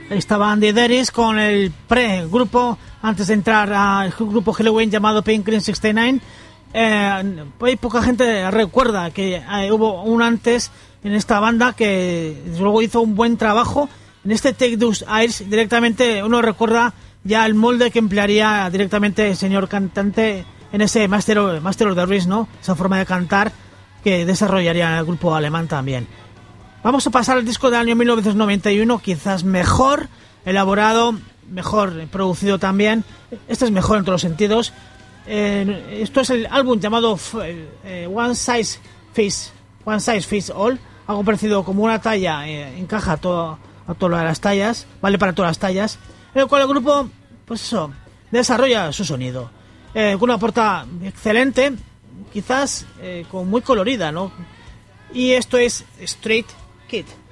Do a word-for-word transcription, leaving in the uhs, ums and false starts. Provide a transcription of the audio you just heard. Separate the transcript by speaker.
Speaker 1: estaba Andy Deris con el pre-grupo, antes de entrar al grupo Halloween llamado Pain Cream sesenta y nueve. Eh, pues poca gente recuerda que eh, hubo un antes en esta banda que luego hizo un buen trabajo. En este Take Those Eyes directamente uno recuerda ya el molde que emplearía directamente el señor cantante en ese Master of, Master of the Race, ¿no? Esa forma de cantar que desarrollaría en el grupo alemán también. Vamos a pasar al disco del año mil novecientos noventa y uno, quizás mejor elaborado, mejor producido también. Este es mejor en todos los sentidos. Eh, esto es el álbum llamado eh, One Size Fits One Size Fits All, algo parecido como una talla eh, encaja a, todo, a todas las tallas, vale para todas las tallas, en el cual el grupo, pues eso, desarrolla su sonido eh, con una portada excelente, quizás eh, con muy colorida, ¿no? Y esto es Street Kid.